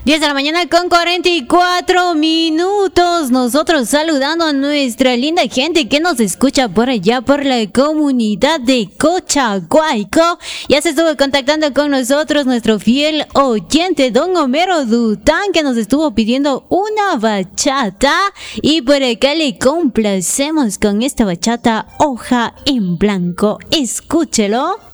10 de la mañana con 44 minutos. Nosotros saludando a nuestra linda gente que nos escucha por allá, por la comunidad de Cochaguayco. Ya se estuvo contactando con nosotros nuestro fiel oyente, don Homero Dután, que nos estuvo pidiendo una bachata. Y por acá le complacemos con esta bachata, Hoja en Blanco. Escúchelo.